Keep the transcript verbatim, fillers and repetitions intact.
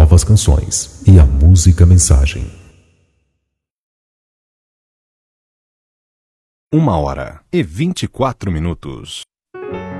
novas canções e a música mensagem. Uma hora e vinte e quatro minutos.